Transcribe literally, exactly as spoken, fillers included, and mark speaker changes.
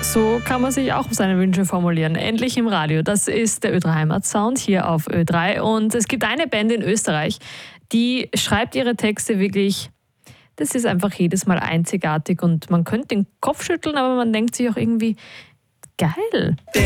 Speaker 1: So kann man sich auch seine Wünsche formulieren. Endlich im Radio. Das ist der Ö drei Heimat-Sound hier auf Ö drei. Und es gibt eine Band in Österreich, die schreibt ihre Texte wirklich, das ist einfach jedes Mal einzigartig und man könnte den Kopf schütteln, aber man denkt sich auch irgendwie, geil.
Speaker 2: Der